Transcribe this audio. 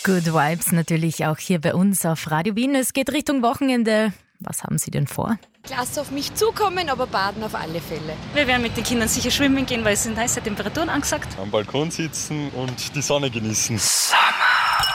Good Vibes natürlich auch hier bei uns auf Radio Wien. Es geht Richtung Wochenende. Was haben Sie denn vor? Lass auf mich zukommen, aber baden auf alle Fälle. Wir werden mit den Kindern sicher schwimmen gehen, weil es sind heiße Temperaturen angesagt. Am Balkon sitzen und die Sonne genießen. Sommer.